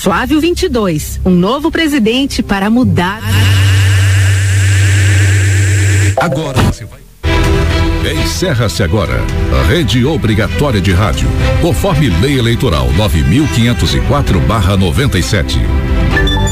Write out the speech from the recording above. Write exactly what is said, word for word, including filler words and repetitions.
Suávio vinte e dois, um novo presidente para mudar. Agora você vai. Encerra-se agora a rede obrigatória de rádio, conforme Lei Eleitoral nove mil quinhentos e quatro barra noventa e sete.